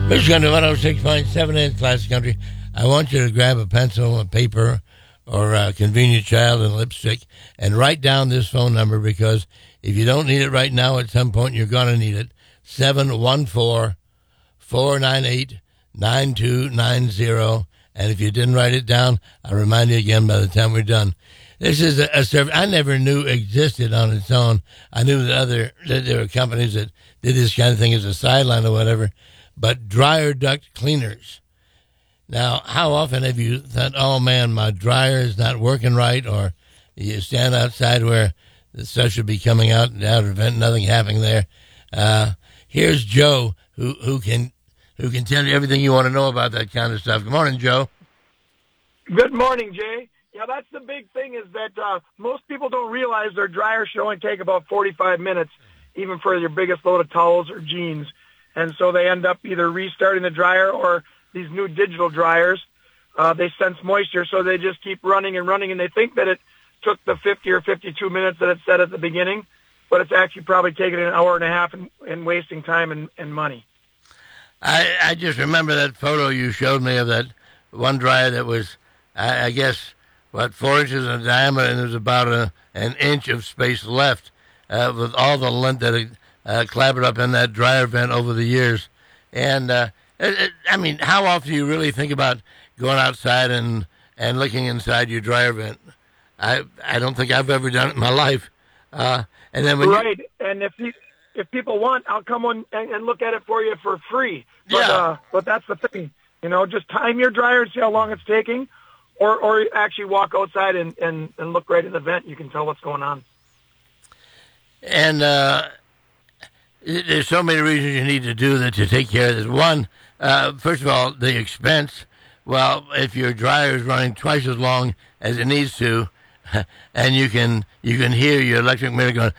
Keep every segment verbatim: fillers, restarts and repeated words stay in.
Michigan one oh six point seven in Classic Country. I want you to grab a pencil, a paper, or a convenient child and lipstick and write down this phone number, because if you don't need it right now, at some point you're going to need it. seven one four, four nine eight, nine two nine zero. And if you didn't write it down, I'll remind you again by the time we're done. This is a, a service I never knew existed on its own. I knew that other that there were companies that did this kind of thing as a sideline or whatever, but dryer duct cleaners. Now, how often have you thought, oh, man, my dryer is not working right, or you stand outside where the stuff should be coming out and out of vent, nothing happening there. Uh, here's Joe, who, who can who can tell you everything you want to know about that kind of stuff. Good morning, Joe. Good morning, Jay. Yeah, that's the big thing, is that uh, most people don't realize their dryer should only take about forty-five minutes, even for your biggest load of towels or jeans. And so they end up either restarting the dryer, or these new digital dryers, uh, they sense moisture, so they just keep running and running, and they think that it took the fifty or fifty-two minutes that it said at the beginning, but it's actually probably taking an hour and a half and, and wasting time and, and money. I, I just remember that photo you showed me of that one dryer that was, I, I guess, what, four inches in diameter, and there was about a, an inch of space left uh, with all the lint that had uh, clobbered up in that dryer vent over the years. And, uh, it, it, I mean, how often do you really think about going outside and, and looking inside your dryer vent? I I don't think I've ever done it in my life. Uh, and then when Right, you, and if you, if people want, I'll come on and, and look at it for you for free. But, Yeah. uh, but that's the thing. You know, just time your dryer and see how long it's taking, or, or actually walk outside and, and, and look right in the vent. You can tell what's going on. And uh, there's so many reasons you need to do that to take care of this. One, uh, first of all, the expense. Well, if your dryer is running twice as long as it needs to, and you can you can hear your electric meter going,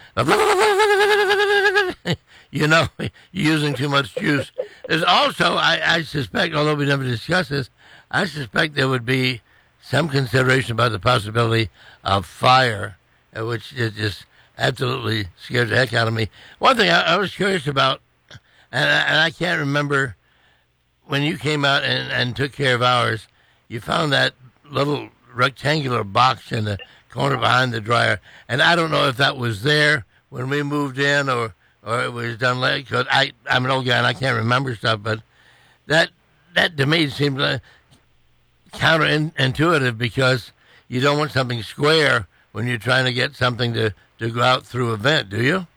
you know, you're using too much juice. There's also, I, I suspect, although we never discussed this, I suspect there would be some consideration about the possibility of fire, uh, which is just absolutely scares the heck out of me. One thing I, I was curious about, and I, and I can't remember, when you came out and, and took care of ours, you found that little rectangular box in the corner behind the dryer, and I don't know if that was there when we moved in, or or it was done late, because I, I'm an old guy and I can't remember stuff, but that, that to me seemed uh, counterintuitive, because you don't want something square when you're trying to get something to, to go out through a vent, do you?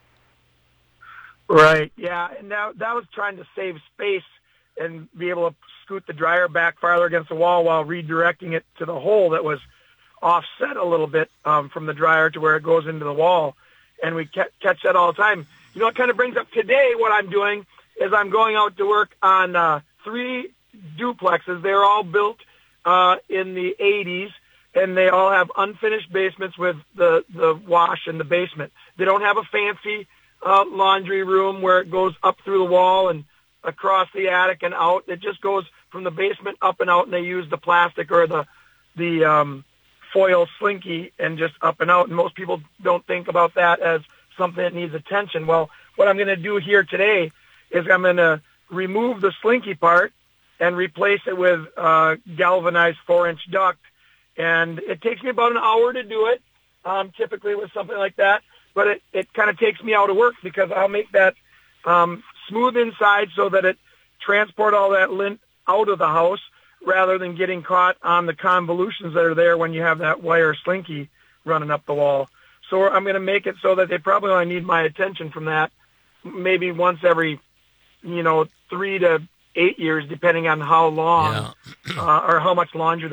Right, yeah, and that, that was trying to save space and be able to scoot the dryer back farther against the wall while redirecting it to the hole that was offset a little bit um, from the dryer to where it goes into the wall. And we ca- catch that all the time. You know, it kind of brings up today what I'm doing is I'm going out to work on uh, three duplexes. They're all built uh, in the eighties, and they all have unfinished basements with the, the wash in the basement. They don't have a fancy uh, laundry room where it goes up through the wall and across the attic and out. It just goes from the basement up and out, and they use the plastic or the the um, foil slinky and just up and out. And most people don't think about that as something that needs attention. Well, what I'm going to do here today is I'm going to remove the slinky part and replace it with uh, galvanized four-inch duct. And it takes me about an hour to do it, um, typically with something like that. But it, it kind of takes me out of work, because I'll make that um, smooth inside so that it transport all that lint out of the house rather than getting caught on the convolutions that are there when you have that wire slinky running up the wall. So I'm going to make it so that they probably only need my attention from that maybe once every, you know, three to eight years, depending on how long Yeah. uh, or how much laundry